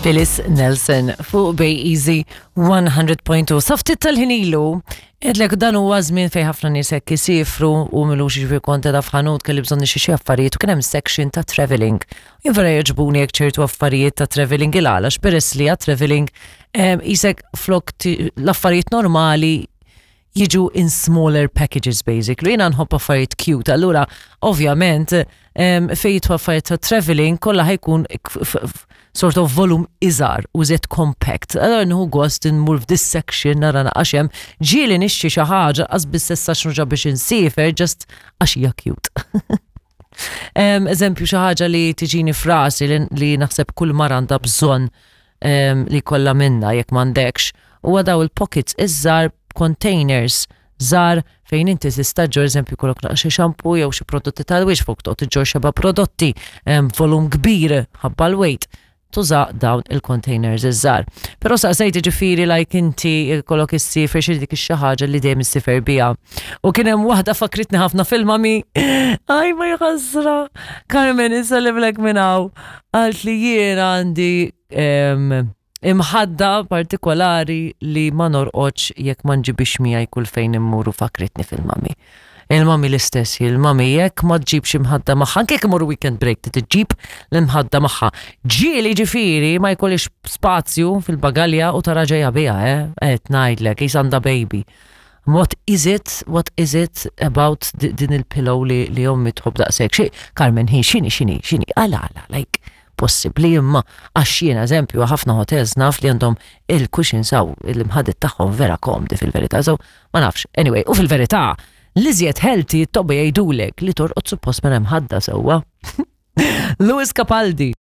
Phyllis Nelson fuq Bay Easy 100.2. Saftit tal-ħinilu, edlek dan huwa żmien fejn ħafna nies hekk isifru u milux jiġri konta ta' f'ħanut kelli bżonn xi affarijiet u kien hemm section ta' travelling. Jien vera jogħġbuni hekk ċertu affarijiet ta' travelling il-għalax peress li travelling isek flok l-affarijiet normali jiġu in smaller packages basically. Jiena nħobb affarijiet cute. Allura ovvjament fejtu affarijiet ta' travelling kollha ħajkun sort of volum iżar u zet compact. Allora nħu gost nmur f'dis section nara naqax hemm ġieli nixxi xi ħaġa qas bissessa xnuġa biex insifer just għax hija cute. Eżempju xi ħaġa li tiġini frasi li naħseb kull mara għandha bżonn li kollha minnha jekk m'għandekx huwa daw il-pockets iż-żar containers żar fejn inti tista' ġor eżempju kollok xi shampoo jew xi prodotti tal-wiġġ fuq toqgħod iġġor xeba prodotti volum kbir ħabba l-weight tuża dawn il-containers iż-żar. Però sa sejt ġifieri like inti kollok issifer xi dik xi ħaġa li dejjem issifer biha. U kien hemm waħda fakritni ħafna fil-mami. Aj ma jħassra. Carmen isallimlek minn hawn. Qalt li jien għandi imħadda partikolari li ma norqodx jekk ma nġibix miegħi kull fejn immuru fakritni fil-mami. Il-mami l-istess, il-mami jekk ma tġibx imħadda magħha, anke jekk imorru weekend break tġib l-imħadda magħha. Ġieli ġifieri ma jkollix spazju fil-bagalja u tara ġejja biha, qed ngħidlek is għandha baby. What is it about din il-pillow li ommi tħobb daqshekk? Xi Carmen hi xini ala like possibbli imma għax jiena eżempju ħafna hotels naf li għandhom il-cushions saw il-imħadet tagħhom vera komdi fil-verità. So ma nafx. Anyway, u fil-verità l-iżjed healthy tobba jgħidulek li torqod suppost minn hemm ħadda sewwa. Luis Capaldi.